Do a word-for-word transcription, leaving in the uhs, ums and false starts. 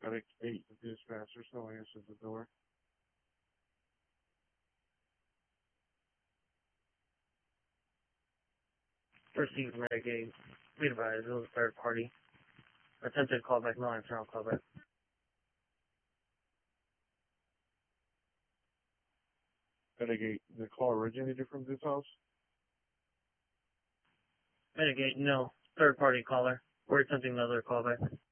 Medic eight, the dispatcher, still answers the door. First Steve Medic eight, be advised, it was a third party. Attempted callback, no answer on callback. Medic eight, the call originated from this house? Medic eight, no. Third party caller. We're attempting another callback.